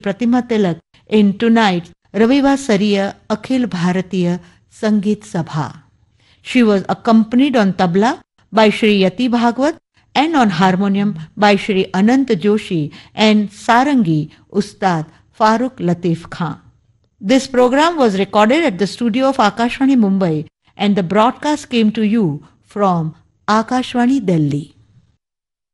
Pratima Tilak in tonight's Ravivasariya Akhil Bharatiya Sangeet Sabha. She was accompanied on tabla by Shri Yati Bhagwat and on harmonium by Shri Anant Joshi and Sarangi Ustad Farooq Latif Khan. This program was recorded at the studio of Akashvani Mumbai and the broadcast came to you from Akashvani Delhi.